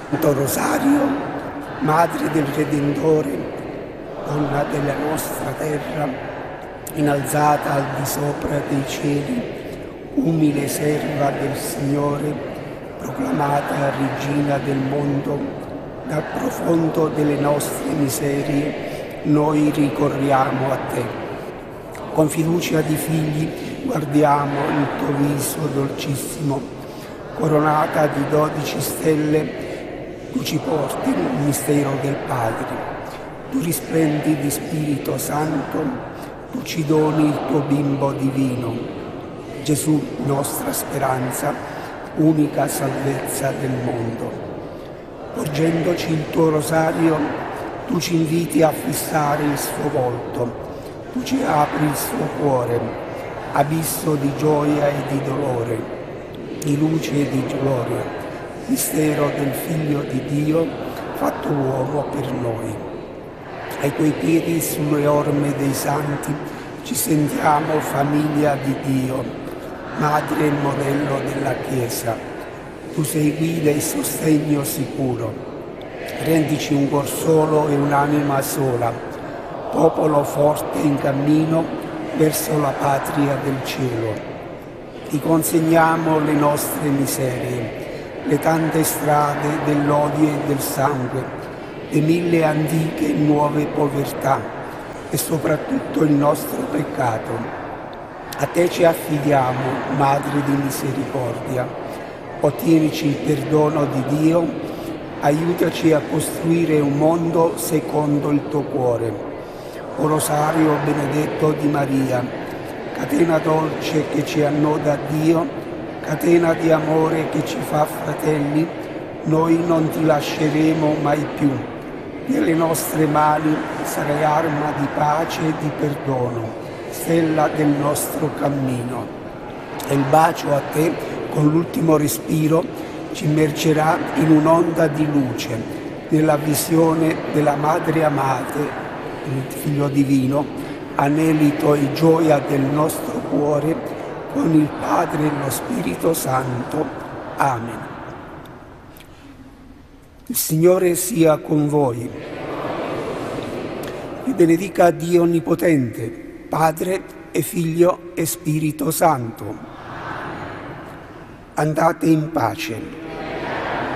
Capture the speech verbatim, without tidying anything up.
Santo Rosario, Madre del Redentore, Donna della nostra terra, innalzata al di sopra dei cieli, umile serva del Signore, proclamata Regina del mondo, dal profondo delle nostre miserie noi ricorriamo a te. Con fiducia di figli guardiamo il tuo viso dolcissimo, coronata di dodici stelle, tu ci porti nel mistero del Padre. Tu risplendi di Spirito Santo, tu ci doni il tuo bimbo divino. Gesù, nostra speranza, unica salvezza del mondo. Porgendoci il tuo rosario, tu ci inviti a fissare il suo volto, tu ci apri il suo cuore, abisso di gioia e di dolore, di luce e di gloria, mistero del Figlio di Dio, fatto uomo per noi. Ai tuoi piedi, sulle orme dei santi, ci sentiamo famiglia di Dio, madre e modello della Chiesa. Tu sei guida e sostegno sicuro. Rendici un cuor solo e un'anima sola, popolo forte in cammino verso la patria del cielo. Ti consegniamo le nostre miserie, le tante strade dell'odio e del sangue, le mille antiche e nuove povertà e soprattutto il nostro peccato. A te ci affidiamo, Madre di misericordia. Ottienici il perdono di Dio, aiutaci a costruire un mondo secondo il tuo cuore. O Rosario benedetto di Maria, catena dolce che ci annoda a Dio, catena di amore che ci fa fratelli, noi non ti lasceremo mai più. Nelle nostre mani sarai arma di pace e di perdono, stella del nostro cammino. E il bacio a te, con l'ultimo respiro, ci immergerà in un'onda di luce, nella visione della Madre amata, il Figlio divino, anelito e gioia del nostro cuore, con il Padre e lo Spirito Santo. Amen. Il Signore sia con voi. Vi benedica Dio Onnipotente, Padre e Figlio e Spirito Santo. Andate in pace.